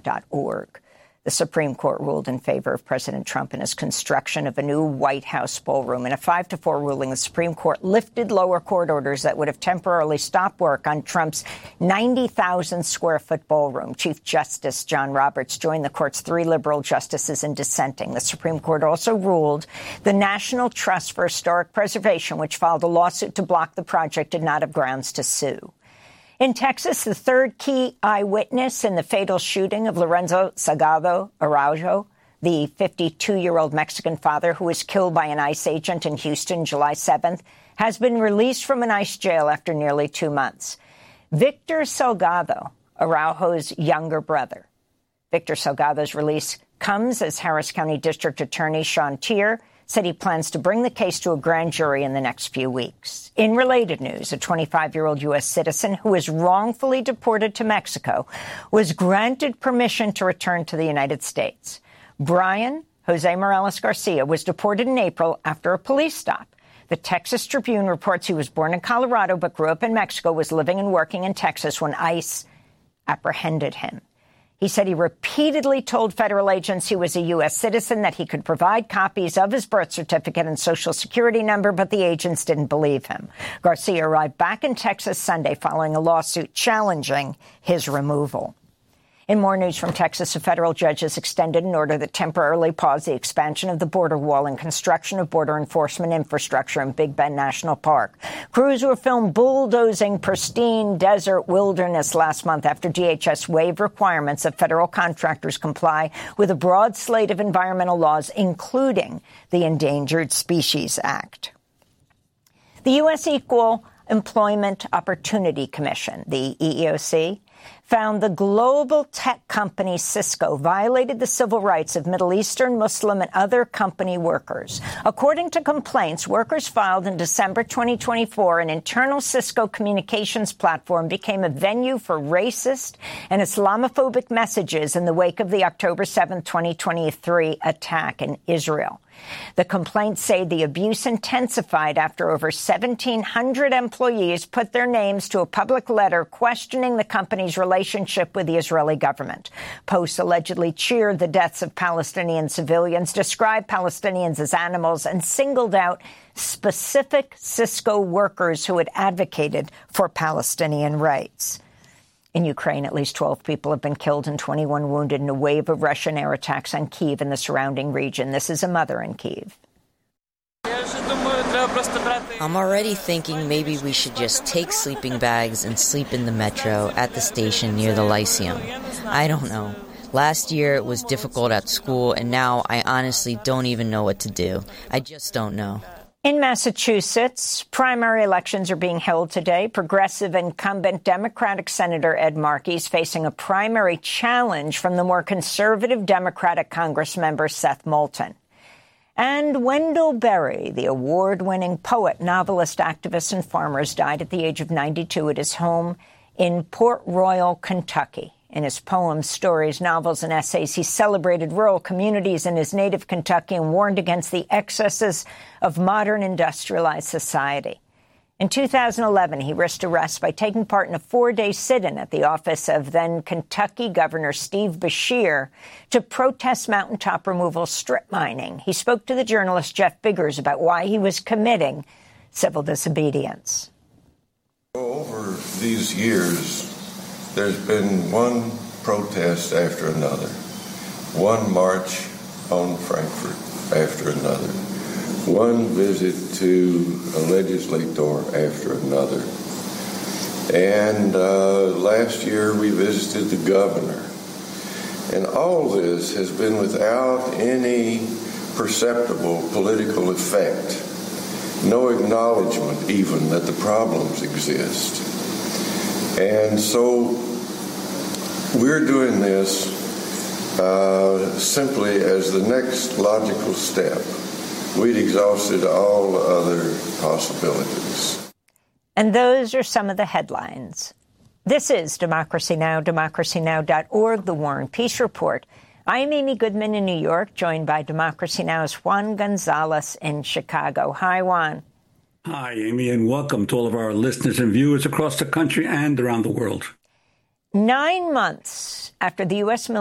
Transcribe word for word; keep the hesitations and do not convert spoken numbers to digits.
dot org. The Supreme Court ruled in favor of President Trump in his construction of a new White House ballroom. In a five to four ruling, the Supreme Court lifted lower court orders that would have temporarily stopped work on Trump's ninety thousand square foot ballroom. Chief Justice John Roberts joined the court's three liberal justices in dissenting. The Supreme Court also ruled the National Trust for Historic Preservation, which filed a lawsuit to block the project, did not have grounds to sue. In Texas, the third key eyewitness in the fatal shooting of Lorenzo Salgado Araujo, the fifty-two-year-old Mexican father who was killed by an ICE agent in Houston July seventh, has been released from an ICE jail after nearly two months. Victor Salgado, Araujo's younger brother. Victor Salgado's release comes as Harris County District Attorney Sean Teare said he plans to bring the case to a grand jury in the next few weeks. In related news, a twenty-five-year-old U S citizen who was wrongfully deported to Mexico was granted permission to return to the United States. Brian Jose Morales Garcia was deported in April after a police stop. The Texas Tribune reports he was born in Colorado but grew up in Mexico, was living and working in Texas when ICE apprehended him. He said he repeatedly told federal agents he was a U S citizen, that he could provide copies of his birth certificate and social security number, but the agents didn't believe him. Garcia arrived back in Texas Sunday following a lawsuit challenging his removal. In more news from Texas, a federal judge has extended an order that temporarily paused the expansion of the border wall and construction of border enforcement infrastructure in Big Bend National Park. Crews were filmed bulldozing pristine desert wilderness last month after D H S waived requirements that federal contractors comply with a broad slate of environmental laws, including the Endangered Species Act. The U S Equal Employment Opportunity Commission, the E E O C, found the global tech company Cisco violated the civil rights of Middle Eastern, Muslim, and other company workers. According to complaints, workers filed in December twenty twenty-four, an internal Cisco communications platform became a venue for racist and Islamophobic messages in the wake of the October seventh, twenty twenty-three attack in Israel. The complaints say the abuse intensified after over seventeen hundred employees put their names to a public letter questioning the company's relationship with the Israeli government. Posts allegedly cheered the deaths of Palestinian civilians, described Palestinians as animals, and singled out specific Cisco workers who had advocated for Palestinian rights. In Ukraine, at least twelve people have been killed and twenty-one wounded in a wave of Russian air attacks on Kyiv and the surrounding region. This is a mother in Kyiv. I'm already thinking maybe we should just take sleeping bags and sleep in the metro at the station near the Lyceum. I don't know. Last year it was difficult at school, and now I honestly don't even know what to do. I just don't know. In Massachusetts, primary elections are being held today. Progressive incumbent Democratic Senator Ed Markey is facing a primary challenge from the more conservative Democratic Congressmember Seth Moulton. And Wendell Berry, the award-winning poet, novelist, activist, and farmer, has died at the age of ninety-two at his home in Port Royal, Kentucky. In his poems, stories, novels, and essays, he celebrated rural communities in his native Kentucky and warned against the excesses of modern industrialized society. In two thousand eleven, he risked arrest by taking part in a four-day sit-in at the office of then Kentucky Governor Steve Beshear to protest mountaintop removal strip mining. He spoke to the journalist Jeff Biggers about why he was committing civil disobedience. Over these years, there's been one protest after another, one march on Frankfurt after another, one visit to a legislator after another. And uh, last year we visited the governor. And all this has been without any perceptible political effect, no acknowledgement even that the problems exist. And so we're doing this uh, simply as the next logical step. We'd exhausted all other possibilities. And those are some of the headlines. This is Democracy Now!, democracy now dot org, The War and Peace Report. I'm Amy Goodman in New York, joined by Democracy Now!'s Juan Gonzalez in Chicago. Hi, Juan. Hi, Amy, and welcome to all of our listeners and viewers across the country and around the world. Nine months after the U S military